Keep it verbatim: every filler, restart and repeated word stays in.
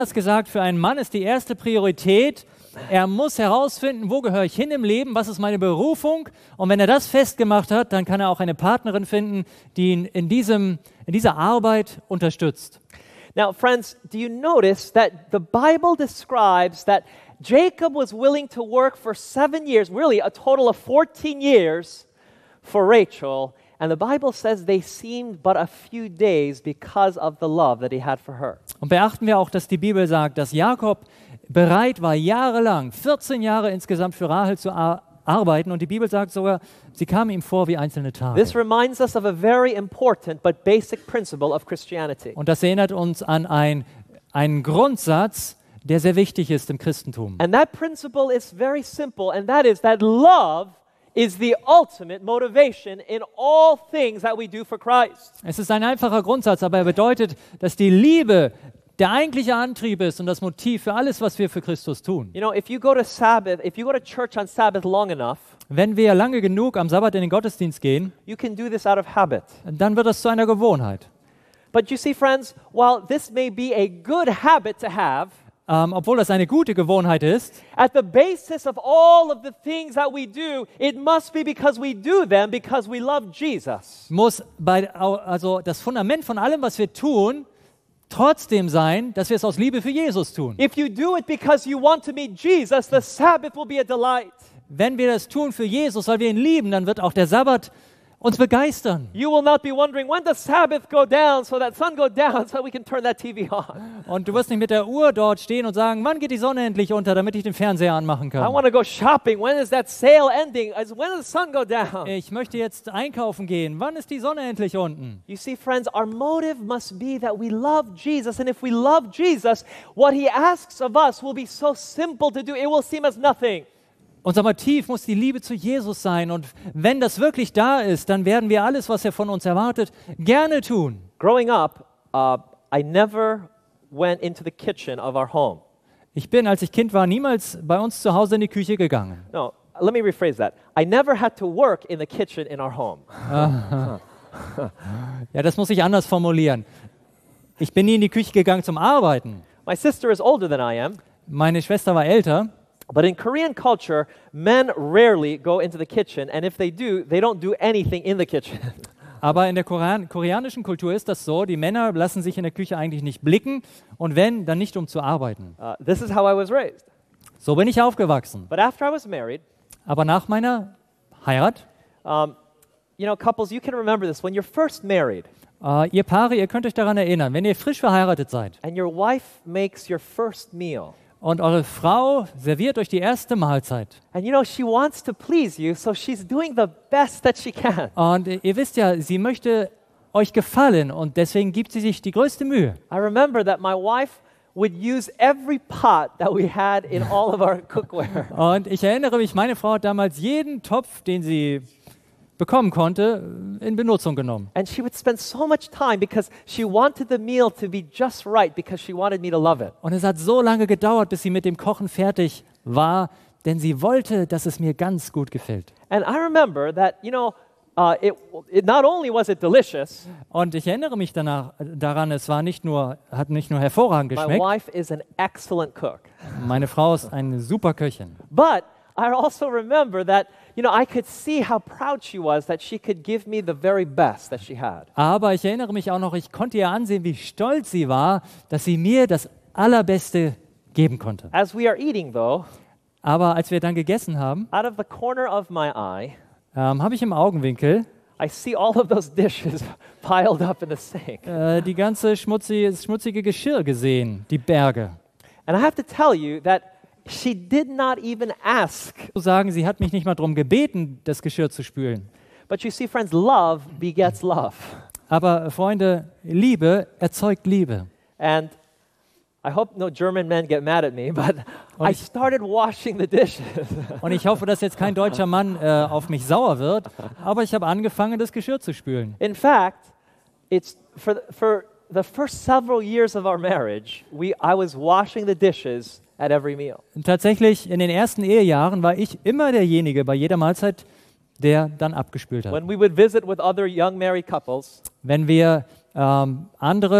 Das gesagt, für einen Mann ist die erste Priorität, er muss herausfinden, wo gehöre ich hin im Leben, was ist meine Berufung. Und wenn er das festgemacht hat, dann kann er auch eine Partnerin finden, die ihn in, diesem, in dieser Arbeit unterstützt. Now, friends, do you notice that the Bible describes that Jacob was willing to work for seven years, really a total of fourteen years for Rachel, and the Bible says they seemed but a few days because of the love that he had for her. Und beachten wir auch, dass die Bibel sagt, dass Jakob bereit war, jahrelang, vierzehn Jahre insgesamt für Rahel zu ar- arbeiten. Und die Bibel sagt sogar, sie kamen ihm vor wie einzelne Tage. This reminds us of a very important but basic principle of Christianity. Und das erinnert uns an ein, einen Grundsatz, der sehr wichtig ist im Christentum. And that principle is very simple, and that is that love is the ultimate motivation in all things that we do for Christ. Es ist ein einfacher Grundsatz, aber er bedeutet, dass die Liebe der eigentliche Antrieb ist und das Motiv für alles, was wir für Christus tun. You know, if you go to Sabbath, if you go to church on Sabbath long enough, Wenn wir lange genug am Sabbat in den Gottesdienst gehen, you can do this out of habit. dann wird das zu einer Gewohnheit. But you see, friends, while this may be a good habit to have, Ähm, obwohl das eine gute Gewohnheit ist, at the basis of all of the things that we do, it must be because we do them because we love Jesus. muss bei, also das Fundament von allem, was wir tun, trotzdem sein, dass wir es aus Liebe für Jesus tun. If you do it because you want to meet Jesus, the Sabbath will be a delight. Wenn wir das tun für Jesus, weil wir ihn lieben, dann wird auch der Sabbat uns begeistern. You will not be wondering, when does Sabbath go down so that sun go down so we can turn that T V on. Und du wirst nicht mit der Uhr dort stehen und sagen, wann geht die Sonne endlich unter, damit ich den Fernseher anmachen I kann. want to go shopping. When is that sale ending? As- When does the sun go down? Ich möchte jetzt einkaufen gehen. Wann ist die Sonne endlich unten? You see, friends, our motive must be that we love Jesus. And if we love Jesus, what he asks of us will be so simple to do, it will seem as nothing. Unser Motiv muss die Liebe zu Jesus sein. Und wenn das wirklich da ist, dann werden wir alles, was er von uns erwartet, gerne tun. Growing up, uh, I never went into the kitchen of our home. Ich bin, als ich Kind war, niemals bei uns zu Hause in die Küche gegangen. No, let me rephrase that. I never had to work in the kitchen in our home. Ja, das muss ich anders formulieren. Ich bin nie in die Küche gegangen zum Arbeiten. My sister is older than I am. Meine Schwester war älter. But in Korean culture, men rarely go into the kitchen, and if they do, they don't do anything in the kitchen. Aber in der Korean koreanischen Kultur ist das so, die Männer lassen sich in der Küche eigentlich nicht blicken und wenn, dann nicht um zu arbeiten. Uh, this is how I was raised. So bin ich aufgewachsen. But after I was married, Aber nach meiner Heirat, um, you know, couples, you can remember this. When you're first married, äh, ihr Paare, ihr könnt euch daran erinnern, wenn ihr frisch verheiratet seid and your wife makes your first meal, und eure Frau serviert euch die erste Mahlzeit. and you know, she wants to please you, so she's doing the best that she can. Und ihr wisst ja, sie möchte euch gefallen und deswegen gibt sie sich die größte Mühe. I remember that my wife would use every pot that we had in all of our cookware. Und ich erinnere mich, meine Frau hat damals jeden Topf, den sie bekommen konnte, in Benutzung genommen. And she would spend so much time because she wanted the meal to be just right because she wanted me to love it. Und es hat so lange gedauert, bis sie mit dem Kochen fertig war, denn sie wollte, dass es mir ganz gut gefällt. And I remember that, you know, uh, it, it not only was it delicious, Und ich erinnere mich danach, daran, es war nicht nur, hat nicht nur hervorragend my geschmeckt, wife is an excellent cook. meine Frau ist eine super Köchin. But I also remember that, you know, I could see how proud she was that she could give me the very best that she had. Aber ich erinnere mich auch noch, ich konnte ihr ansehen, wie stolz sie war, dass sie mir das Allerbeste geben konnte. As we are eating, though, Aber als wir dann gegessen haben, out of the corner of my eye, ähm, habe ich im Augenwinkel I see all of those dishes piled up in the sink. äh, die ganze schmutzige, schmutzige Geschirr gesehen, die Berge. And I have to tell you that she did not even ask. Zu sagen, sie hat mich nicht mal darum gebeten, das Geschirr zu spülen. But you see, friends, love begets love. Aber Freunde, Liebe erzeugt Liebe. And I hope no German men get mad at me, but I started washing the dishes. Und ich hoffe, dass jetzt kein deutscher Mann äh, auf mich sauer wird, aber ich habe angefangen, das Geschirr zu spülen. In fact, it's for the, for the first several years of our marriage, we I was washing the dishes at every meal. Und tatsächlich, in den ersten Ehejahren war ich immer derjenige bei jeder Mahlzeit, der dann abgespült hat. When we would visit with other young married couples, Wenn wir ähm, andere